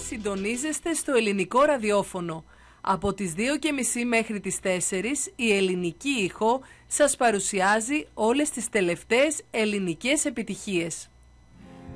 συντονίζεστε στο ελληνικό ραδιόφωνο. Από τις 2:30 μέχρι τις 4 η Ελληνική Ήχο σας παρουσιάζει όλες τις τελευταίες ελληνικές επιτυχίες.